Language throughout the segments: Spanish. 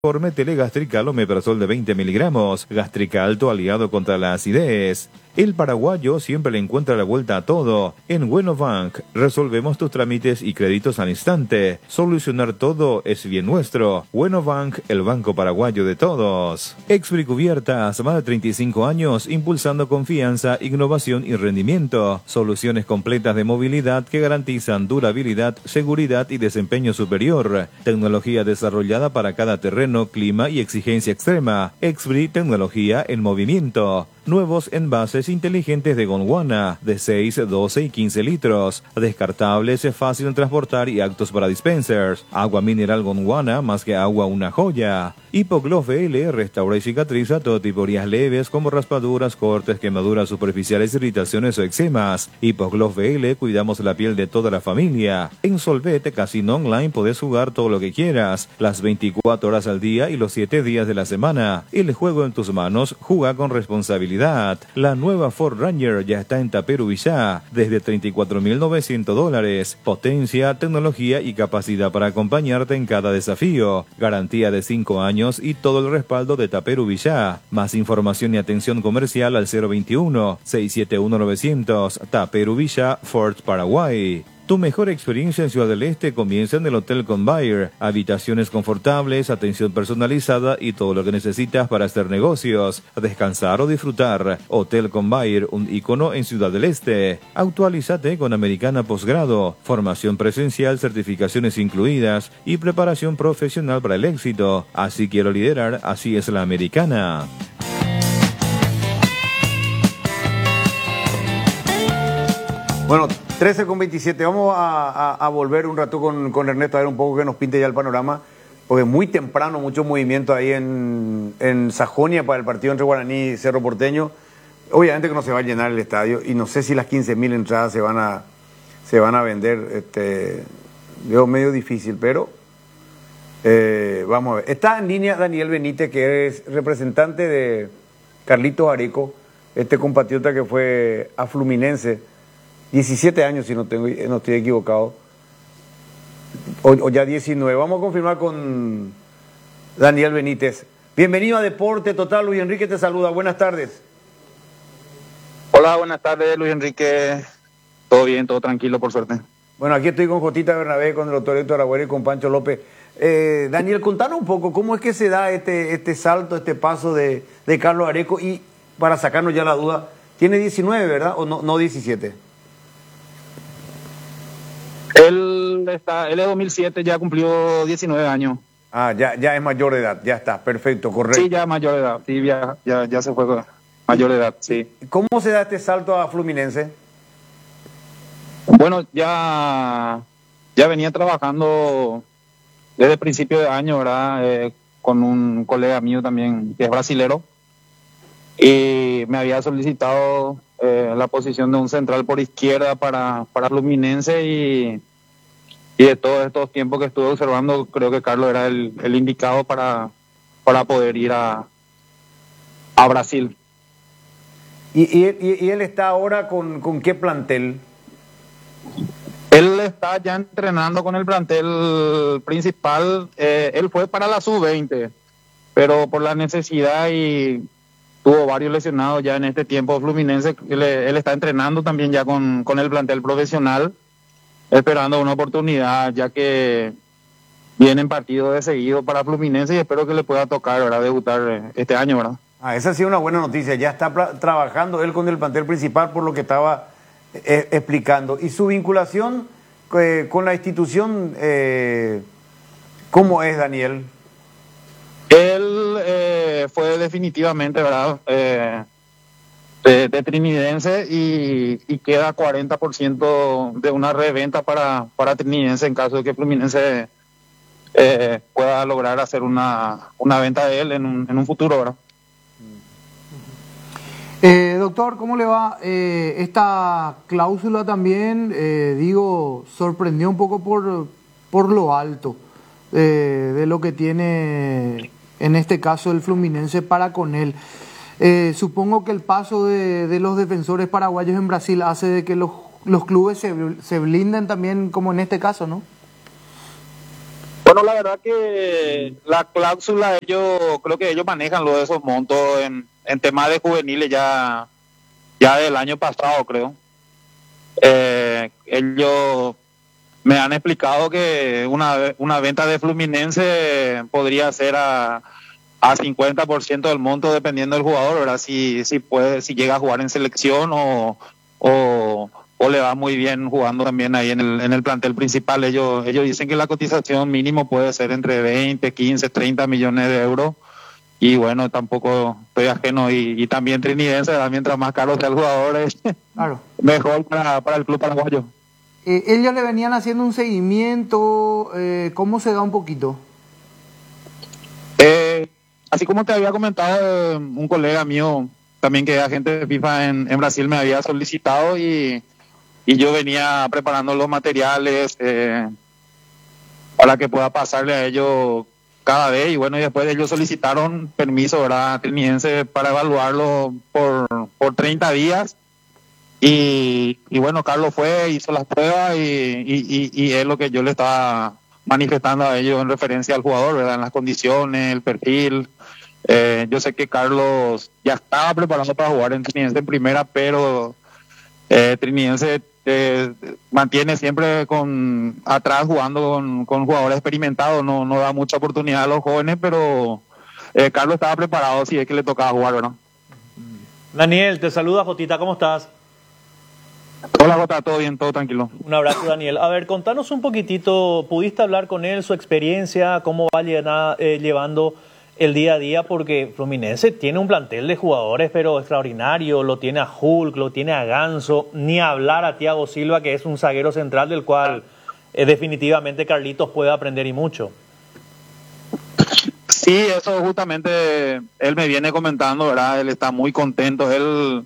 Informe Telegastrical Omeprazol de 20 miligramos, Gastricalto aliado contra la acidez. El paraguayo siempre le encuentra la vuelta a todo. En Buenobank resolvemos tus trámites y créditos al instante. Solucionar todo es bien nuestro. Buenobank, el banco paraguayo de todos. Expri Cubiertas, más de 35 años, impulsando confianza, innovación y rendimiento. Soluciones completas de movilidad que garantizan durabilidad, seguridad y desempeño superior. Tecnología desarrollada para cada terreno, clima y exigencia extrema. Expri, tecnología en movimiento. Nuevos envases inteligentes de Gondwana, de 6, 12 y 15 litros. Descartables, fácil de transportar y aptos para dispensers. Agua mineral Gondwana, más que agua una joya. Hipogloss VL restaura y cicatriza todo tipo de heridas leves como raspaduras, cortes, quemaduras superficiales, irritaciones o eczemas. Hipogloss VL cuidamos la piel de toda la familia. En Solvete Casino Online podés jugar todo lo que quieras, las 24 horas al día y los 7 días de la semana. El juego en tus manos, juega con responsabilidad. La nueva Ford Ranger ya está en Taperu Villá, desde $34.900. Potencia, tecnología y capacidad para acompañarte en cada desafío. Garantía de 5 años y todo el respaldo de Taperu Villá. Más información y atención comercial al 021-671-900. Taperu Villá, Ford Paraguay. Tu mejor experiencia en Ciudad del Este comienza en el Hotel Convair. Habitaciones confortables, atención personalizada y todo lo que necesitas para hacer negocios, descansar o disfrutar. Hotel Convair, un ícono en Ciudad del Este. Actualízate con Americana Posgrado. Formación presencial, certificaciones incluidas y preparación profesional para el éxito. Así quiero liderar, así es la Americana. Bueno, 13:27. Vamos a volver un rato con Ernesto a ver un poco que nos pinte ya el panorama, porque muy temprano, mucho movimiento ahí en Sajonia para el partido entre Guaraní y Cerro Porteño. Obviamente que no se va a llenar el estadio y no sé si las 15.000 entradas se van a vender. Veo medio difícil, pero vamos a ver. Está en línea Daniel Benítez, que es representante de Carlitos Areco, este compatriota que fue a Fluminense. 17 años, si no estoy equivocado, o ya 19. Vamos a confirmar con Daniel Benítez. Bienvenido a Deporte Total. Luis Enrique te saluda. Buenas tardes. Hola, buenas tardes, Luis Enrique. Todo bien, todo tranquilo, por suerte. Bueno, aquí estoy con Jotita Bernabé, con el doctor Héctor Agüero y con Pancho López. Daniel, contanos un poco cómo es que se da este salto, este paso de Carlos Areco, y para sacarnos ya la duda, tiene 19, ¿verdad? ¿O no 17? Él es 2007, ya cumplió 19 años. Ah, ya es mayor de edad, ya está, perfecto, correcto. Sí, ya mayor de edad, sí, ya se fue mayor de edad, sí. ¿Cómo se da este salto a Fluminense? Bueno, ya venía trabajando desde principio de año, ¿verdad? Con un colega mío también, que es brasilero, y me había solicitado la posición de un central por izquierda para Fluminense, y de todos estos tiempos que estuve observando, creo que Carlos era el indicado para poder ir a Brasil. ¿Y él está ahora con qué plantel? Él está ya entrenando con el plantel principal. Él fue para la sub-20, pero por la necesidad y tuvo varios lesionados ya en este tiempo Fluminense. Él está entrenando también ya con el plantel profesional, esperando una oportunidad, ya que vienen partidos de seguido para Fluminense, y espero que le pueda tocar, ¿verdad?, debutar este año, ¿verdad? Esa ha sido una buena noticia. Ya está trabajando él con el plantel principal, por lo que estaba explicando. ¿Y su vinculación con la institución, cómo es, Daniel? Él fue definitivamente, ¿verdad?, de Trinidense, y queda 40% de una reventa para Trinidense en caso de que Fluminense pueda lograr hacer una venta de él en un futuro, ¿verdad? Doctor, ¿cómo le va? Esta cláusula también, sorprendió un poco por lo alto de lo que tiene en este caso el Fluminense para con él. Supongo que el paso de los defensores paraguayos en Brasil hace de que los clubes se blinden también, como en este caso, ¿no? Bueno, la verdad que la cláusula, creo que ellos manejan lo de esos montos en temas de juveniles ya del año pasado, creo. Ellos me han explicado que una venta de Fluminense podría ser a 50% del monto dependiendo del jugador, ¿verdad? Si llega a jugar en selección o le va muy bien jugando también ahí en el plantel principal. Ellos dicen que la cotización mínimo puede ser entre 20, 15, 30 millones de euros. Y bueno, tampoco estoy ajeno. Y también trinidense, ¿verdad? Mientras más caro sea el jugador, es Claro. mejor para el club paraguayo. Ellos le venían haciendo un seguimiento. ¿Cómo se da un poquito? Así como te había comentado, un colega mío, también que es agente de FIFA en Brasil, me había solicitado y yo venía preparando los materiales para que pueda pasarle a ellos cada vez. Y bueno, y después ellos solicitaron permiso, ¿verdad?, trinidense para evaluarlo por 30 días. Y bueno, Carlos fue, hizo las pruebas y es lo que yo le estaba manifestando a ellos en referencia al jugador, ¿verdad?, en las condiciones, el perfil. Yo sé que Carlos ya estaba preparado para jugar en Trinidense en primera, pero Trinidense mantiene siempre atrás jugando con jugadores experimentados, no da mucha oportunidad a los jóvenes, pero Carlos estaba preparado si es que le tocaba jugar, ¿verdad? Daniel, te saluda Jotita, ¿cómo estás? Hola Jota, todo bien, todo tranquilo. Un abrazo, Daniel. A ver, contanos un poquitito, ¿pudiste hablar con él, su experiencia, cómo va llevando el día a día? Porque Fluminense tiene un plantel de jugadores pero extraordinario, lo tiene a Hulk, lo tiene a Ganso, ni hablar a Thiago Silva, que es un zaguero central del cual definitivamente Carlitos puede aprender y mucho. Sí, eso justamente él me viene comentando, ¿verdad? Él está muy contento, él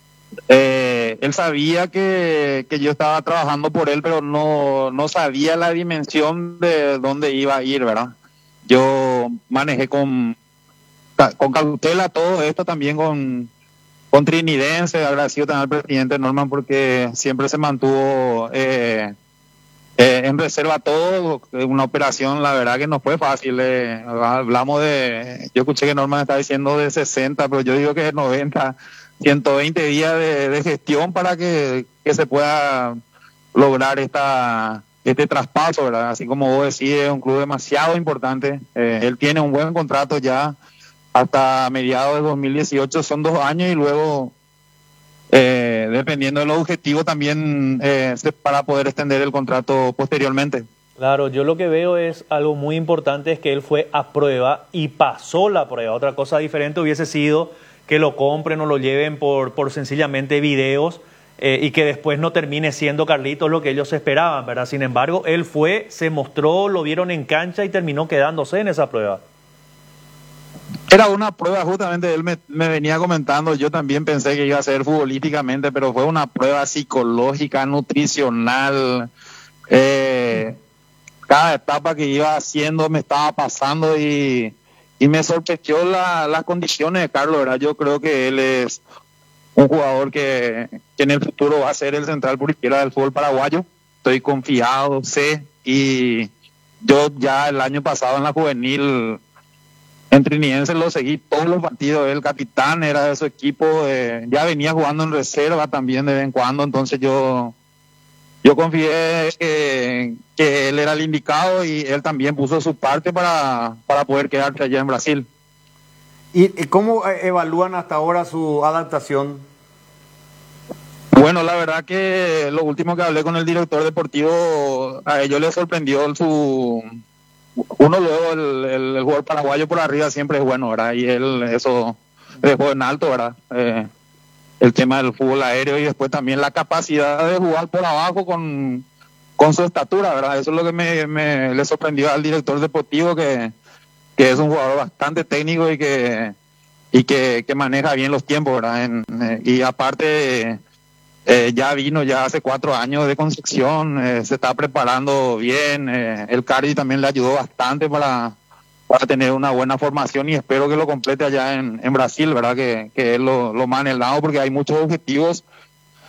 sabía que yo estaba trabajando por él, pero no sabía la dimensión de dónde iba a ir, ¿verdad? Yo manejé con cautela todo esto también con Trinidense, agradecido también al presidente Norman porque siempre se mantuvo en reserva todo. Una operación, la verdad que no fue fácil. Hablamos yo escuché que Norman está diciendo de 60, pero yo digo que es 90, 120 días de gestión para que se pueda lograr este traspaso, ¿verdad? Así como vos decís, es un club demasiado importante. Él tiene un buen contrato ya hasta mediados de 2018, son 2 años y luego, dependiendo del objetivo, también para poder extender el contrato posteriormente. Claro, yo lo que veo es algo muy importante, es que él fue a prueba y pasó la prueba. Otra cosa diferente hubiese sido que lo compren o lo lleven por sencillamente videos, y que después no termine siendo Carlitos lo que ellos esperaban, ¿verdad? Sin embargo, él fue, se mostró, lo vieron en cancha y terminó quedándose en esa prueba. Era una prueba, justamente él me venía comentando, yo también pensé que iba a ser futbolísticamente, pero fue una prueba psicológica, nutricional. Cada etapa que iba haciendo me estaba pasando y me sorprendió las condiciones de Carlos, ¿verdad? Yo creo que él es un jugador que en el futuro va a ser el central por izquierda del fútbol paraguayo. Estoy confiado, sé, y yo ya el año pasado en la juvenil en Trinidense lo seguí todos los partidos, el capitán era de su equipo, ya venía jugando en reserva también de vez en cuando, entonces yo confié que él era el indicado y él también puso su parte para poder quedarse allá en Brasil. ¿Y cómo evalúan hasta ahora su adaptación? Bueno, la verdad que lo último que hablé con el director deportivo, a ellos les sorprendió uno luego el jugador paraguayo por arriba siempre es bueno, ¿verdad? Y él eso dejó en alto, ¿verdad? El tema del fútbol aéreo y después también la capacidad de jugar por abajo con su estatura, ¿verdad? Eso es lo que le sorprendió al director deportivo, que es un jugador bastante técnico y que maneja bien los tiempos, ¿verdad? Y aparte ya vino ya hace 4 años de Concepción, se está preparando bien, el Cardi también le ayudó bastante para tener una buena formación y espero que lo complete allá en Brasil, ¿verdad? Que es lo más anhelado porque hay muchos objetivos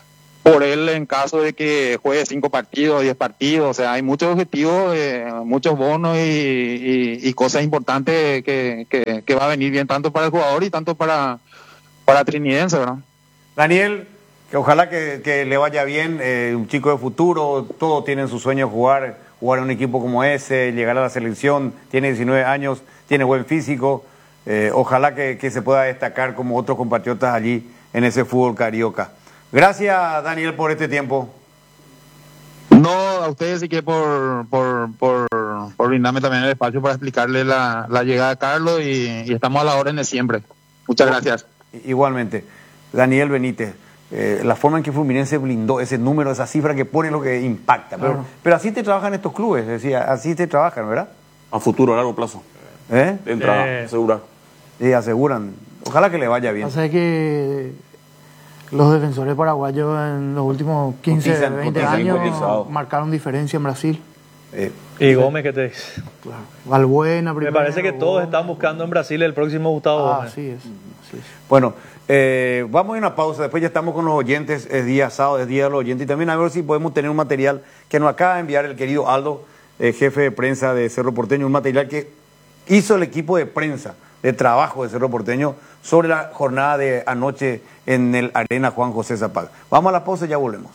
por él en caso de que juegue 5 partidos, 10 partidos. O sea, hay muchos objetivos, muchos bonos y cosas importantes que va a venir bien tanto para el jugador y tanto para Trinidense, ¿verdad? Daniel, que ojalá que le vaya bien, un chico de futuro, todos tienen su sueño jugar en un equipo como ese, llegar a la selección, tiene 19 años, tiene buen físico, ojalá que se pueda destacar como otros compatriotas allí en ese fútbol carioca. Gracias, Daniel, por este tiempo. No, a ustedes sí que por brindarme también el espacio para explicarle la llegada de Carlos y estamos a la orden de siempre. Muchas gracias. Igualmente. Daniel Benítez, la forma en que Fluminense blindó ese número, esa cifra que pone lo que impacta. Pero así te trabajan estos clubes, decía, así te trabajan, ¿verdad? A futuro, a largo plazo. De entrada, asegurar. Sí, aseguran. Ojalá que le vaya bien. O sea que los defensores paraguayos en los últimos 15, 20 años marcaron diferencia en Brasil. Y Gómez, ¿qué te dice? Claro. Valbuena primero. Me parece que todos están buscando en Brasil el próximo Gustavo Gómez. Así es. Bueno, vamos a una pausa, después ya estamos con los oyentes, es día sábado, es día de los oyentes, y también a ver si podemos tener un material que nos acaba de enviar el querido Aldo, jefe de prensa de Cerro Porteño, un material que hizo el equipo de prensa, de trabajo de Cerro Porteño, sobre la jornada de anoche en el Arena Juan José Zapag. Vamos a la pausa y ya volvemos.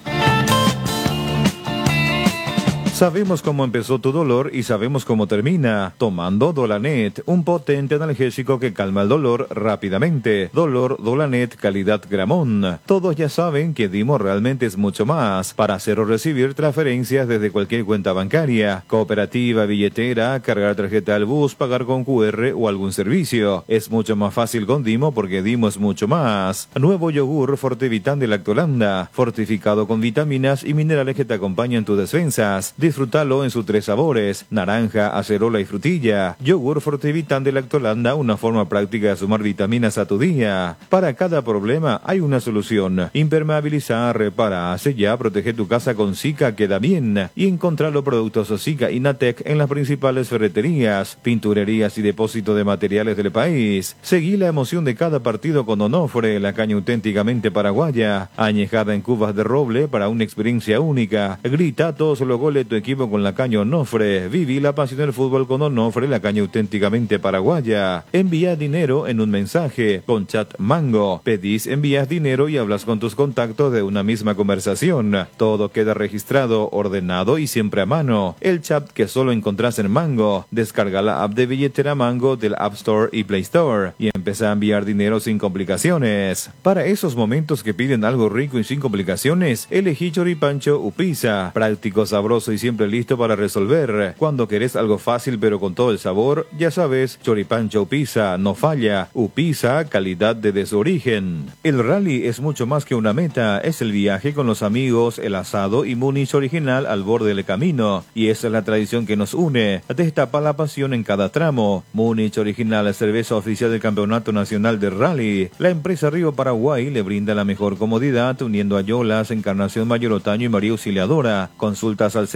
Sabemos cómo empezó tu dolor y sabemos cómo termina. Tomando Dolanet, un potente analgésico que calma el dolor rápidamente. Dolor Dolanet calidad Gramón. Todos ya saben que Dimo realmente es mucho más. Para hacer o recibir transferencias desde cualquier cuenta bancaria, cooperativa, billetera, cargar tarjeta al bus, pagar con QR o algún servicio. Es mucho más fácil con Dimo porque Dimo es mucho más. Nuevo yogur Fortevitán de Lactolanda, fortificado con vitaminas y minerales que te acompañan tus defensas. Disfrútalo en sus 3 sabores, naranja, acerola y frutilla. Yogur Fortevitán de Lactolanda, una forma práctica de sumar vitaminas a tu día. Para cada problema hay una solución. Impermeabiliza, repara, sella, protege tu casa con Zika Queda Bien. Y encontrar los productos Zika y Natec en las principales ferreterías, pinturerías y depósitos de materiales del país. Seguí la emoción de cada partido con Onofre, la caña auténticamente paraguaya, añejada en cubas de roble para una experiencia única. Grita todos los goles de tu equipo con la caña Onofre. Viví la pasión del fútbol con Onofre, la caña auténticamente paraguaya. Envía dinero en un mensaje con Chat Mango. Pedís, envías dinero y hablas con tus contactos de una misma conversación. Todo queda registrado, ordenado y siempre a mano. El chat que solo encontrás en Mango. Descarga la app de billetera Mango del App Store y Play Store y empieza a enviar dinero sin complicaciones. Para esos momentos que piden algo rico y sin complicaciones, elegí Choripancho Upisa. Práctico, sabroso y siempre listo para resolver. Cuando querés algo fácil pero con todo el sabor, ya sabes, Choripancho Upisa no falla. Upisa, calidad desde su origen. El rally es mucho más que una meta, es el viaje con los amigos, el asado y Múnich original al borde del camino. Y esa es la tradición que nos une. Destapa la pasión en cada tramo. Múnich original, cerveza oficial del Campeonato Nacional de Rally. La empresa Río Paraguay le brinda la mejor comodidad uniendo a Yolas, Encarnación, Mayor Otaño y María Auxiliadora. Consultas al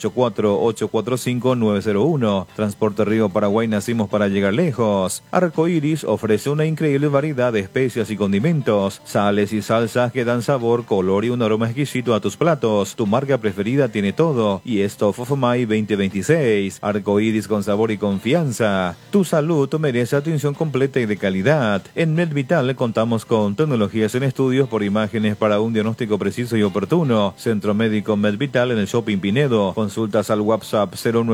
0984-845-901. Transporte Río Paraguay, nacimos para llegar lejos. Arcoiris ofrece una increíble variedad de especias y condimentos, sales y salsas que dan sabor, color y un aroma exquisito a tus platos. Tu marca preferida tiene todo y es Top of My 2026. Arcoiris con sabor y confianza. Tu salud merece atención completa y de calidad. En MedVital contamos con tecnologías en estudios por imágenes para un diagnóstico preciso y oportuno. Centro Médico MedVital en el Shopping Pinedo. Consultas al WhatsApp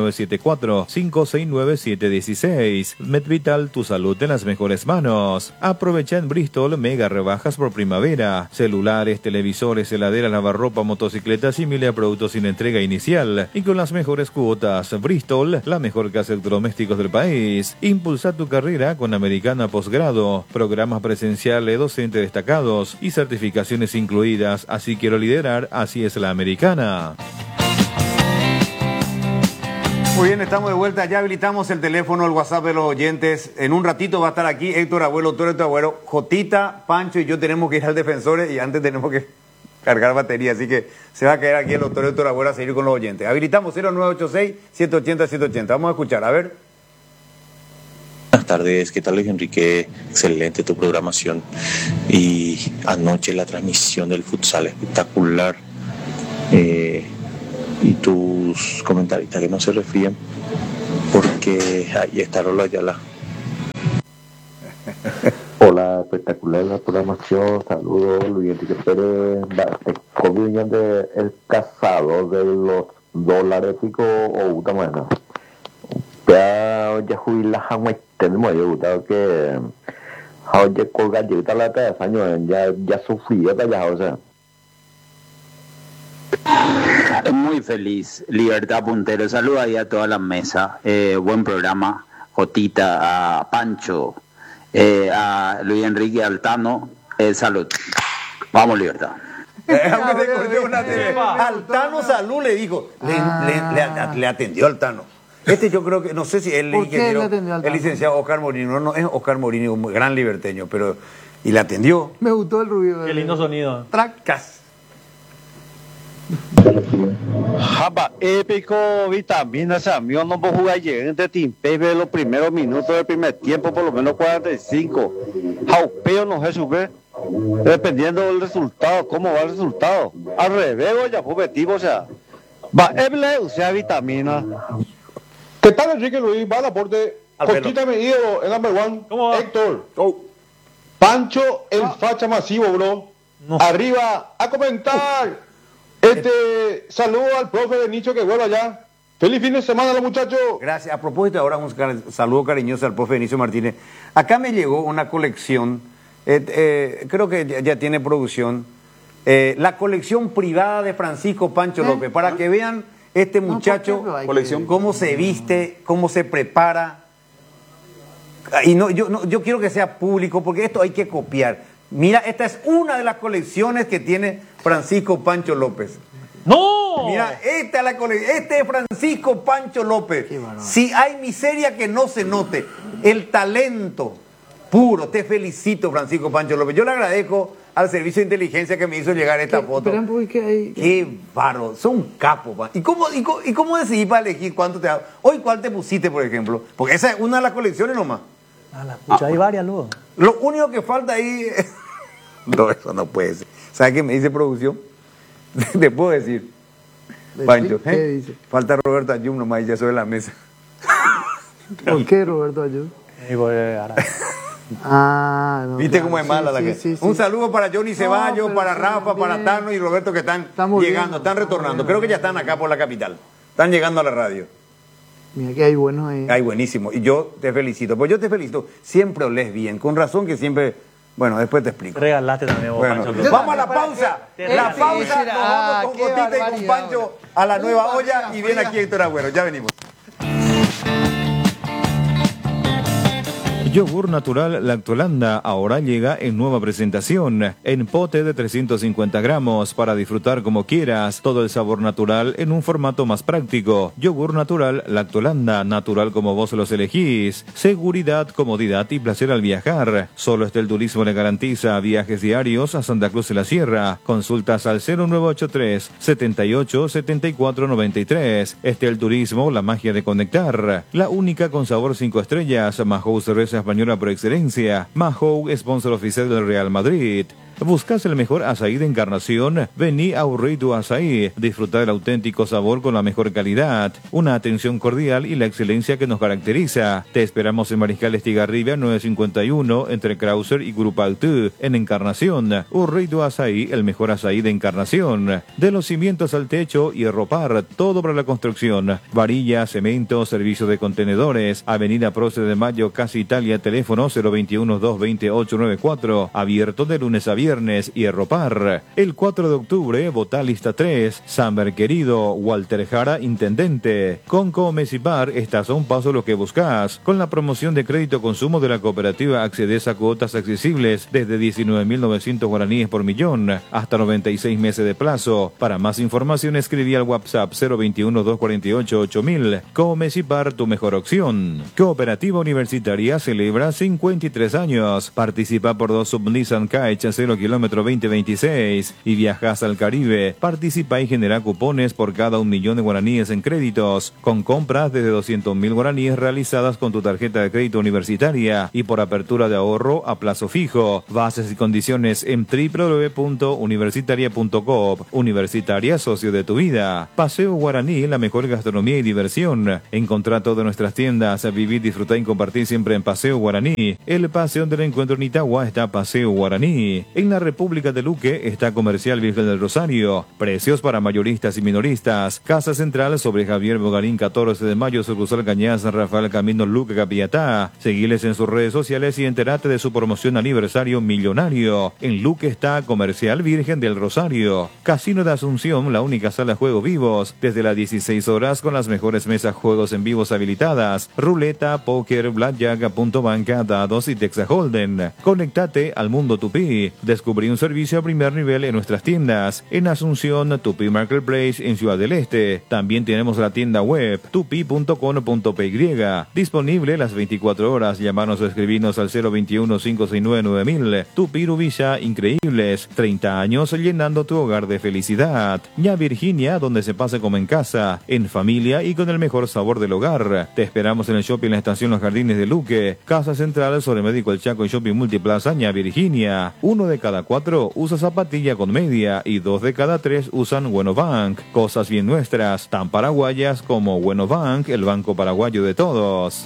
0974-569-716. MedVital, tu salud en las mejores manos. Aprovecha en Bristol mega rebajas por primavera. Celulares, televisores, heladeras, lavarropa, motocicletas y miles de productos sin entrega inicial. Y con las mejores cuotas. Bristol, la mejor casa de electrodomésticos del país. Impulsa tu carrera con Americana Postgrado. Programas presenciales, docentes destacados y certificaciones incluidas. Así quiero liderar, así es la Americana. Muy bien, estamos de vuelta. Ya habilitamos el teléfono, el WhatsApp de los oyentes. En un ratito va a estar aquí Héctor Agüero, doctor Héctor Agüero, Jotita, Pancho y yo tenemos que ir al Defensores y antes tenemos que cargar batería. Así que se va a quedar aquí el doctor Héctor Agüero a seguir con los oyentes. Habilitamos 0986-780-780. Vamos a escuchar, a ver. Buenas tardes, ¿qué tal Luis Enrique? Excelente tu programación. Y anoche la transmisión del futsal espectacular. Y tus comentaristas que no se refrían, porque ahí está Lola Ayala. Hola, espectacular la programación. Saludos, Luis Enrique Pérez. Comunión de el cazador de los dólares pico o Utamana. Ya jubilas a muy tenemos yo gustado que oye colga yo la de años ya sufrí ya o sea. Muy feliz, Libertad Puntero. Saludos ahí a toda la mesa. Buen programa. Jotita, a Pancho, a Luis Enrique Altano. Salud. Vamos, Libertad. Altano salud le dijo. Le atendió Altano. Yo creo que, no sé si él el licenciado Oscar Morino, no es Oscar Morino, un gran liberteño, pero y le atendió. Me gustó el ruido. Qué lindo sonido. Tracas. Japa, épico, vitamina, amigo, no puedo jugar de Timpe de los primeros minutos del primer tiempo, por lo menos 45. Jaupeo no se sube, dependiendo del resultado, cómo va el resultado. Al revés, ya fue objetivo, o sea, va, o sea, vitamina. ¿Qué tal, Enrique Luis? Va al aporte. Costita me ídolo, el number one. Héctor. Pancho, el facha masivo, bro. No. Arriba, a comentar. Saludo al profe de Nicho que vuelva allá. Feliz fin de semana, los muchachos. Gracias. A propósito, ahora un saludo cariñoso al profe Benicio Martínez. Acá me llegó una colección, creo que ya tiene producción, la colección privada de Francisco Pancho López, para que vean este muchacho, cómo se viste, cómo se prepara. Y yo quiero que sea público, porque esto hay que copiar. Mira, esta es una de las colecciones que tiene Francisco Pancho López. ¡No! Mira, esta es la colección. Este es Francisco Pancho López. Si hay miseria que no se note, el talento puro. Te felicito, Francisco Pancho López. Yo le agradezco al servicio de inteligencia que me hizo llegar esta foto. Qué bárbaro, son capos. ¿Y cómo decidí para elegir cuánto te hago? Hoy, ¿cuál te pusiste, por ejemplo? Porque esa es una de las colecciones nomás. Hay varias luego. Lo único que falta ahí... No, eso no puede ser. ¿Sabes qué me dice producción? Te puedo decir, Pancho. ¿Qué dice? Falta Roberto Ayum nomás ya sobre la mesa. ¿Por qué Roberto Ayum? No, ¿viste cómo es mala la que? Sí. Un saludo para Johnny Ceballos, para Rafa, para Tano y Roberto que están llegando, están retornando. Creo que ya están acá por la capital. Están llegando a la radio. Mira que hay buenos ahí. Hay buenísimo. Y yo te felicito. Pues yo te felicito. Siempre olés bien. Con razón que siempre... Bueno, después te explico. Regalaste también vos, bueno, Pancho. Vamos a la pausa. La pausa, nos vamos con Cotita y con Pancho a la nueva olla y viene aquí Héctor Agüero. Ya venimos. Yogur natural Lactolanda ahora llega en nueva presentación, en pote de 350 gramos para disfrutar como quieras, todo el sabor natural en un formato más práctico. Yogur natural Lactolanda, natural como vos los elegís. Seguridad, comodidad y placer al viajar. Solo Estel Turismo le garantiza viajes diarios a Santa Cruz de la Sierra. Consultas al 0983 78 74 93. Estel Turismo, la magia de conectar. La única con sabor 5 estrellas, Mahou cerveza española por excelencia. Mahou, sponsor oficial del Real Madrid. ¿Buscas el mejor azaí de Encarnación? Vení a Urritu Azaí. Disfruta del auténtico sabor con la mejor calidad, una atención cordial y la excelencia que nos caracteriza. Te esperamos en Mariscal Estigarribia 951 entre Krauser y Grupaltú en Encarnación. Urritu Azaí, el mejor azaí de Encarnación. De los cimientos al techo y ropar, todo para la construcción. Varilla, cemento, servicio de contenedores. Avenida Prócer de Mayo, Casa Italia, teléfono 021-228-94. Abierto de lunes a viernes y Ropar. El 4 de octubre, votá lista 3. Samber querido, Walter Jara, intendente. Con Comecipar, estás a un paso lo que buscas. Con la promoción de crédito consumo de la cooperativa, accedes a cuotas accesibles desde 19.900 guaraníes por millón, hasta 96 meses de plazo. Para más información, escribí al WhatsApp 021-248-8000. Comecipar, tu mejor opción. Cooperativa Universitaria celebra 53 años. Participa por 2 Sub Nissan KH 0 Centro kilómetro 2026 y viajas al Caribe. Participa y genera cupones por cada 1 millón de guaraníes en créditos, con compras desde 200.000 guaraníes realizadas con tu tarjeta de crédito universitaria y por apertura de ahorro a plazo fijo. Bases y condiciones en www.universitaria.coop. Universitaria, socio de tu vida. Paseo Guaraní, la mejor gastronomía y diversión. Encontrá todas nuestras tiendas. Vivir, disfrutar y compartir siempre en Paseo Guaraní. El Paseo del Encuentro en Itagua está Paseo Guaraní. En la República de Luque está Comercial Virgen del Rosario. Precios para mayoristas y minoristas. Casa Central sobre Javier Bogarín, 14 de mayo, sucursal Cañas, Rafael Camino, Luque, Capiatá. Seguiles en sus redes sociales y entérate de su promoción aniversario millonario. En Luque está Comercial Virgen del Rosario. Casino de Asunción, la única sala de juegos vivos, desde las 16 horas con las mejores mesas juegos en vivos habilitadas, ruleta, póker, blackjack, punto banca, dados y Texas Holden. Conectate al mundo Tupí. Descubrí un servicio a primer nivel en nuestras tiendas. En Asunción, Tupí Marketplace en Ciudad del Este. También tenemos la tienda web tupi.com.py. Disponible las 24 horas. Llamarnos o escribirnos al 021-569-9000. Tupí Rubilla, increíbles. 30 años llenando tu hogar de felicidad. Ña Virginia, donde se pase como en casa, en familia y con el mejor sabor del hogar. Te esperamos en el shopping La Estación Los Jardines de Luque. Casa Central sobre Médico El Chaco y Shopping Multiplaza Ña Virginia. 1 de cada 4 usa zapatilla con media y 2 de cada 3 usan Bueno Bank. Cosas bien nuestras, tan paraguayas como Bueno Bank, el banco paraguayo de todos.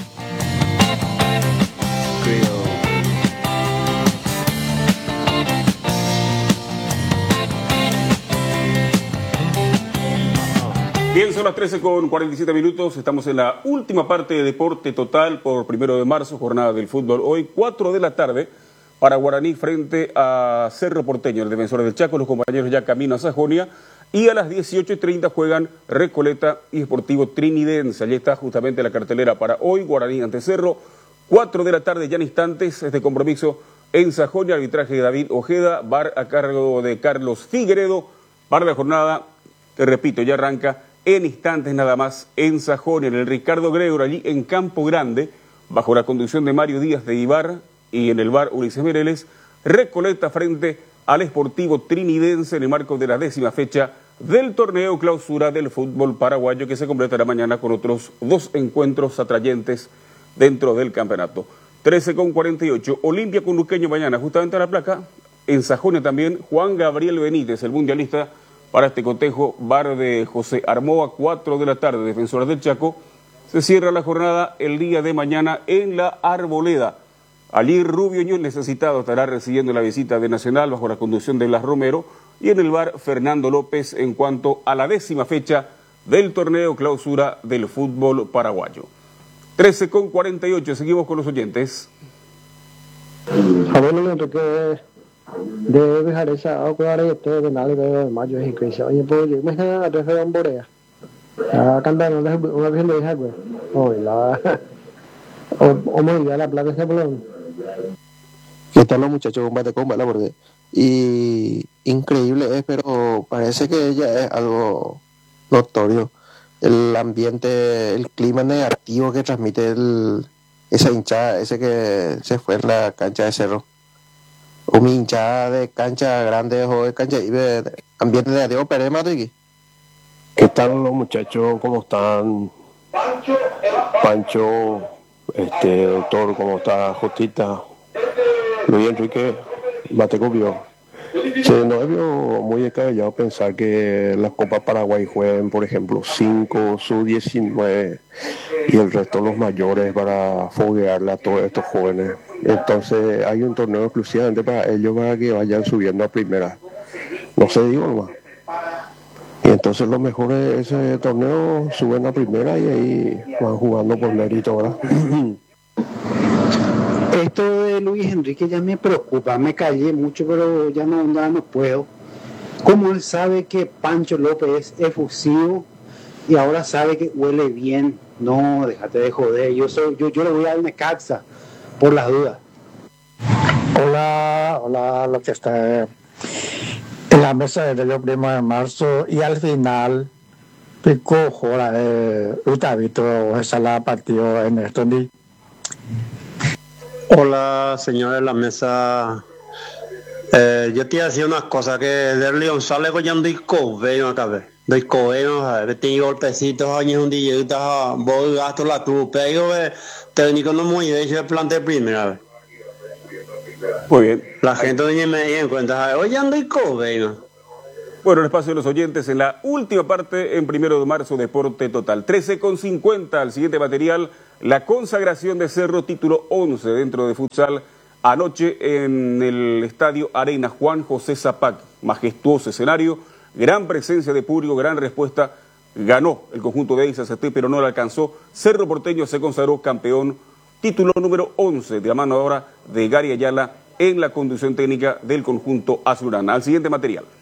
Bien, son las 13:47. Estamos en la última parte de Deporte Total por 1 de marzo, jornada del fútbol. Hoy, 4 de la tarde, para Guaraní frente a Cerro Porteño, el Defensor del Chaco. Los compañeros ya camino a Sajonia. Y a las 18:30 juegan Recoleta y Sportivo Trinidense. Allí está justamente la cartelera para hoy. Guaraní ante Cerro. 4 de la tarde, ya en instantes, este compromiso en Sajonia. Arbitraje de David Ojeda. VAR a cargo de Carlos Figueredo. Para la jornada, que repito, ya arranca en instantes nada más en Sajonia, en el Ricardo Gregor, allí en Campo Grande, bajo la conducción de Mario Díaz de Ibar y en el VAR Ulises Mereles. Recoleta frente al Sportivo Trinidense en el marco de la 10ª fecha del torneo clausura del fútbol paraguayo, que se completará mañana con otros 2 encuentros atrayentes dentro del campeonato. 13:48, Olimpia con Luqueño mañana, justamente a la placa. En Sajonia también Juan Gabriel Benítez, el mundialista, para este cotejo. VAR de José Armoa, 4 de la tarde, Defensores del Chaco. Se cierra la jornada el día de mañana en la Arboleda. Allí Rubio Ñón, necesitado, estará recibiendo la visita de Nacional bajo la conducción de Blas Romero. Y en el VAR, Fernando López, en cuanto a la 10ª fecha del torneo clausura del fútbol paraguayo. 13:48, seguimos con los oyentes. Abuelo, Enrique, debe dejar esa agua de todo de nada de mayo y que se oye por yo me está a referir en Borea a cantar una vez le dije güey hoy la o me iba a la plaza de Bolón. ¿Qué tal los muchachos? Combate la borde y increíble es, pero parece que ya es algo notorio el ambiente, el clima negativo que transmite esa hinchada, ese que se fue en la cancha de Cerro. Un hinchada de cancha grande o de cancha y de ambiente de Diego Pérez Matriqui. ¿Qué tal los muchachos? ¿Cómo están? Pancho, doctor, ¿cómo está? Jotita, Luis Enrique, Batecopio. Sí, no es muy descabellado pensar que la Copa Paraguay jueguen, por ejemplo, 5, sub-19 y el resto los mayores para foguearle a todos estos jóvenes. Entonces hay un torneo exclusivamente para ellos, para que vayan subiendo a primera. No sé, digo nomás. Y entonces los mejores de ese torneo suben a primera y ahí van jugando por mérito, ¿verdad? Esto de Luis Enrique ya me preocupa, me callé mucho, pero ya no puedo. ¿Cómo él sabe que Pancho López es efusivo y ahora sabe que huele bien? No, déjate de joder, yo le voy a dar Necaxa, por las dudas. Hola, lo que está en la mesa del 1 de marzo y al final picó jola Utavito, esa la partió en esto. Hola, señores de la mesa. Yo te decía una cosa, que del León sale con un disco, veo acá, disco, a ver, tengo golpecitos, años un día, voy gasto la tu, pero técnico no muy bien, yo planteé primero, Muy bien. La gente no me dio en cuenta, oye, un disco, veo. Bueno, el espacio de los oyentes en la última parte en 1 de marzo, Deporte Total. 13:50, el siguiente material, la consagración de Cerro, título 11 dentro de futsal. Anoche en el estadio Arena Juan José Zapac, majestuoso escenario, gran presencia de público, gran respuesta, ganó el conjunto de ISACT, pero no le alcanzó. Cerro Porteño se consagró campeón, título número 11, de la mano ahora de Gary Ayala en la conducción técnica del conjunto azulgrana. Al siguiente material.